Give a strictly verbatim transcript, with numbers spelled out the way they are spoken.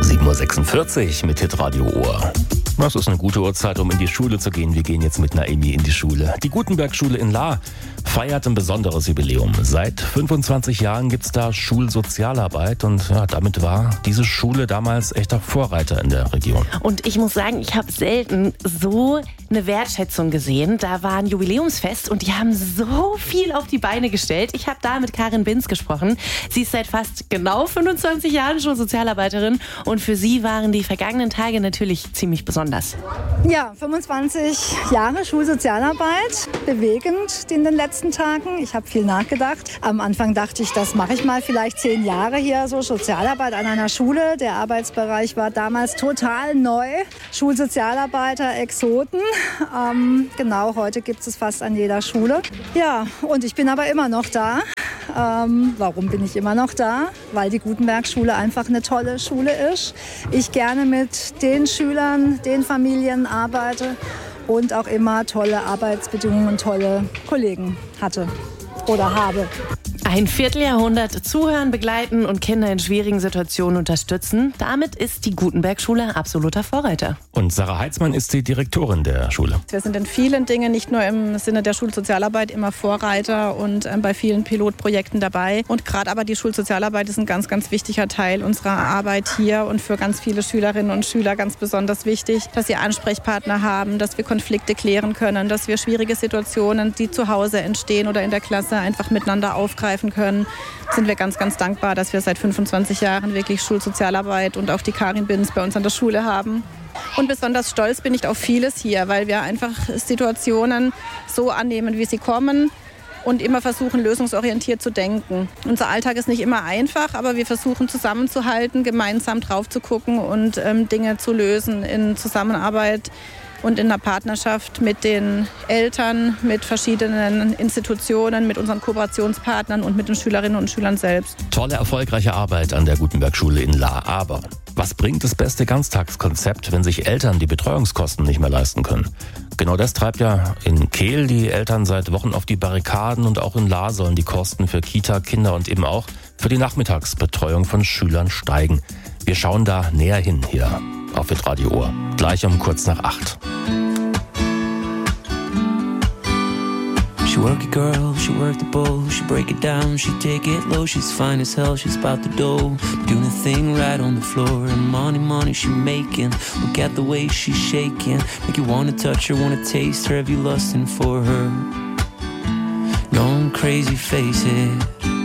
sieben Uhr sechsundvierzig mit Hitradio Ohr. Das ist eine gute Uhrzeit, um in die Schule zu gehen. Wir gehen jetzt mit Naemi in die Schule. Die Gutenberg-Schule in Lahr feiert ein besonderes Jubiläum. Seit fünfundzwanzig Jahren gibt's da Schulsozialarbeit und ja, damit war diese Schule damals echter Vorreiter in der Region. Und ich muss sagen, ich habe selten so eine Wertschätzung gesehen. Da war ein Jubiläumsfest und die haben so viel auf die Beine gestellt. Ich habe da mit Karin Binz gesprochen. Sie ist seit fast genau fünfundzwanzig Jahren schon Sozialarbeiterin und für sie waren die vergangenen Tage natürlich ziemlich besonders. Ja, fünfundzwanzig Jahre Schulsozialarbeit, bewegend in den letzten Tagen. Ich habe viel nachgedacht. Am Anfang dachte ich, das mache ich mal vielleicht zehn Jahre hier, so Sozialarbeit an einer Schule. Der Arbeitsbereich war damals total neu. Schulsozialarbeiter, Exoten. Ähm, genau, heute gibt es fast an jeder Schule. Ja, und ich bin aber immer noch da. Ähm, warum bin ich immer noch da? Weil die Gutenberg-Schule einfach eine tolle Schule ist. Ich gerne mit den Schülern, den Familien arbeite und auch immer tolle Arbeitsbedingungen und tolle Kollegen hatte oder habe. Ein Vierteljahrhundert zuhören, begleiten und Kinder in schwierigen Situationen unterstützen. Damit ist die Gutenberg-Schule absoluter Vorreiter. Und Sarah Heitzmann ist die Direktorin der Schule. Wir sind in vielen Dingen, nicht nur im Sinne der Schulsozialarbeit, immer Vorreiter und äh, bei vielen Pilotprojekten dabei. Und gerade aber die Schulsozialarbeit ist ein ganz, ganz wichtiger Teil unserer Arbeit hier und für ganz viele Schülerinnen und Schüler ganz besonders wichtig, dass sie Ansprechpartner haben, dass wir Konflikte klären können, dass wir schwierige Situationen, die zu Hause entstehen oder in der Klasse, einfach miteinander aufgreifen können, sind wir ganz, ganz dankbar, dass wir seit fünfundzwanzig Jahren wirklich Schulsozialarbeit und auch die Karin Binz bei uns an der Schule haben. Und besonders stolz bin ich auf vieles hier, weil wir einfach Situationen so annehmen, wie sie kommen und immer versuchen, lösungsorientiert zu denken. Unser Alltag ist nicht immer einfach, aber wir versuchen zusammenzuhalten, gemeinsam drauf zu gucken und ähm, Dinge zu lösen in Zusammenarbeit und in einer Partnerschaft mit den Eltern, mit verschiedenen Institutionen, mit unseren Kooperationspartnern und mit den Schülerinnen und Schülern selbst. Tolle, erfolgreiche Arbeit an der Gutenberg-Schule in Lahr. Aber was bringt das beste Ganztagskonzept, wenn sich Eltern die Betreuungskosten nicht mehr leisten können? Genau das treibt ja in Kehl die Eltern seit Wochen auf die Barrikaden und auch in Lahr sollen die Kosten für Kita, Kinder und eben auch für die Nachmittagsbetreuung von Schülern steigen. Wir schauen da näher hin hier auf Hitradio Ohr. Gleich um kurz nach acht. She work it, girl, she work the bowl, she break it down, she take it low, she's fine as hell, she's about the dough, doing the thing right on the floor, and money, money she making, look at the way she's shaking, make you wanna touch her, wanna taste her, have you lusting for her, going crazy, face it.